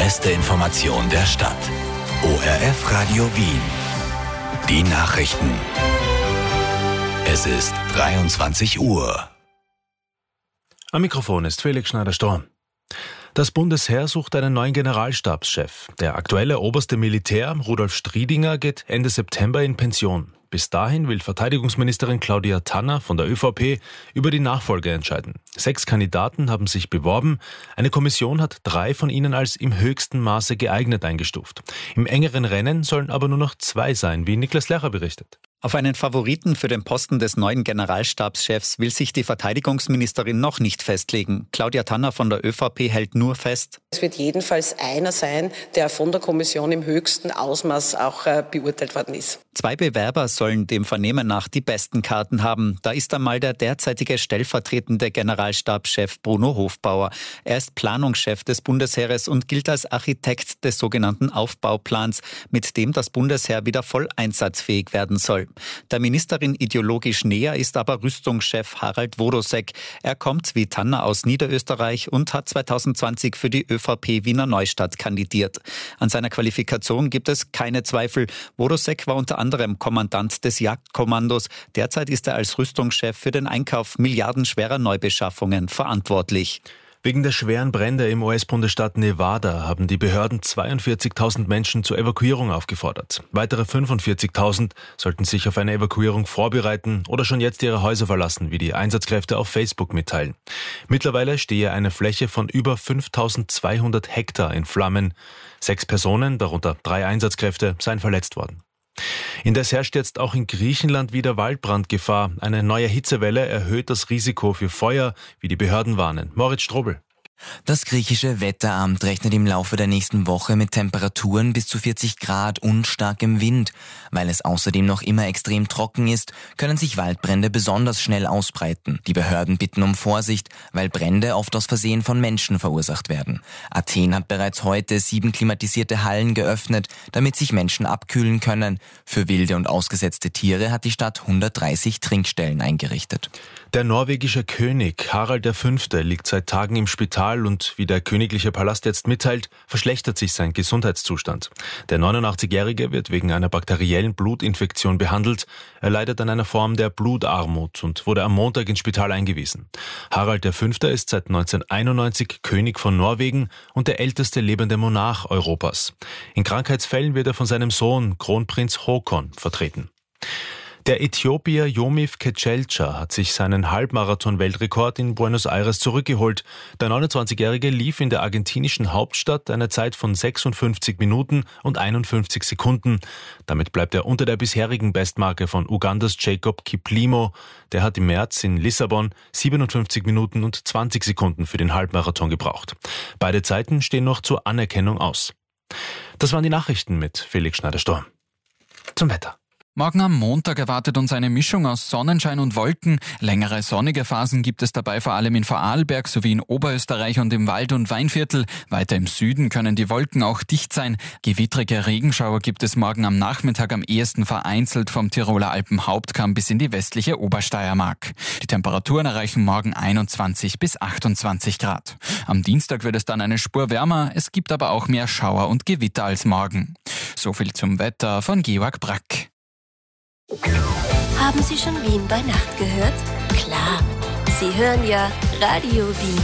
beste Information der Stadt. ORF Radio Wien. Die Nachrichten. Es ist 23 Uhr. Am Mikrofon ist Felix Schneider-Storm. Das Bundesheer sucht einen neuen Generalstabschef. Der aktuelle oberste Militär, Rudolf Striedinger, geht Ende September in Pension. Bis dahin will Verteidigungsministerin Claudia Tanner von der ÖVP über die Nachfolge entscheiden. 6 Kandidaten haben sich beworben. Eine Kommission hat 3 von ihnen als im höchsten Maße geeignet eingestuft. Im engeren Rennen sollen aber nur noch 2 sein, wie Niklas Lercher berichtet. Auf einen Favoriten für den Posten des neuen Generalstabschefs will sich die Verteidigungsministerin noch nicht festlegen. Claudia Tanner von der ÖVP hält nur fest: Es wird jedenfalls einer sein, der von der Kommission im höchsten Ausmaß auch beurteilt worden ist. 2 Bewerber sollen dem Vernehmen nach die besten Karten haben. Da ist einmal der derzeitige stellvertretende Generalstabschef Bruno Hofbauer. Er ist Planungschef des Bundesheeres und gilt als Architekt des sogenannten Aufbauplans, mit dem das Bundesheer wieder voll einsatzfähig werden soll. Der Ministerin ideologisch näher ist aber Rüstungschef Harald Wodosek. Er kommt wie Tanner aus Niederösterreich und hat 2020 für die ÖVP Wiener Neustadt kandidiert. An seiner Qualifikation gibt es keine Zweifel. Wodosek war unter anderem Kommandant des Jagdkommandos. Derzeit ist er als Rüstungschef für den Einkauf milliardenschwerer Neubeschaffungen verantwortlich. Wegen der schweren Brände im US-Bundesstaat Nevada haben die Behörden 42.000 Menschen zur Evakuierung aufgefordert. Weitere 45.000 sollten sich auf eine Evakuierung vorbereiten oder schon jetzt ihre Häuser verlassen, wie die Einsatzkräfte auf Facebook mitteilen. Mittlerweile stehe eine Fläche von über 5.200 Hektar in Flammen. 6 Personen, darunter 3 Einsatzkräfte, seien verletzt worden. Indes herrscht jetzt auch in Griechenland wieder Waldbrandgefahr. Eine neue Hitzewelle erhöht das Risiko für Feuer, wie die Behörden warnen. Moritz Strobel. Das griechische Wetteramt rechnet im Laufe der nächsten Woche mit Temperaturen bis zu 40 Grad und starkem Wind. Weil es außerdem noch immer extrem trocken ist, können sich Waldbrände besonders schnell ausbreiten. Die Behörden bitten um Vorsicht, weil Brände oft aus Versehen von Menschen verursacht werden. Athen hat bereits heute 7 klimatisierte Hallen geöffnet, damit sich Menschen abkühlen können. Für wilde und ausgesetzte Tiere hat die Stadt 130 Trinkstellen eingerichtet. Der norwegische König Harald V. liegt seit Tagen im Spital und wie der königliche Palast jetzt mitteilt, verschlechtert sich sein Gesundheitszustand. Der 89-Jährige wird wegen einer bakteriellen Blutinfektion behandelt. Er leidet an einer Form der Blutarmut und wurde am Montag ins Spital eingewiesen. Harald V. ist seit 1991 König von Norwegen und der älteste lebende Monarch Europas. In Krankheitsfällen wird er von seinem Sohn Kronprinz Håkon vertreten. Der Äthiopier Yomif Kecelcha hat sich seinen Halbmarathon-Weltrekord in Buenos Aires zurückgeholt. Der 29-Jährige lief in der argentinischen Hauptstadt eine Zeit von 56 Minuten und 51 Sekunden. Damit bleibt er unter der bisherigen Bestmarke von Ugandas Jacob Kiplimo. Der hat im März in Lissabon 57 Minuten und 20 Sekunden für den Halbmarathon gebraucht. Beide Zeiten stehen noch zur Anerkennung aus. Das waren die Nachrichten mit Felix Schneider-Storm. Zum Wetter. Morgen am Montag erwartet uns eine Mischung aus Sonnenschein und Wolken. Längere sonnige Phasen gibt es dabei vor allem in Vorarlberg sowie in Oberösterreich und im Wald- und Weinviertel. Weiter im Süden können die Wolken auch dicht sein. Gewittrige Regenschauer gibt es morgen am Nachmittag am ehesten vereinzelt vom Tiroler Alpenhauptkamm bis in die westliche Obersteiermark. Die Temperaturen erreichen morgen 21 bis 28 Grad. Am Dienstag wird es dann eine Spur wärmer. Es gibt aber auch mehr Schauer und Gewitter als morgen. So viel zum Wetter von Georg Brack. Haben Sie schon Wien bei Nacht gehört? Klar, Sie hören ja Radio Wien.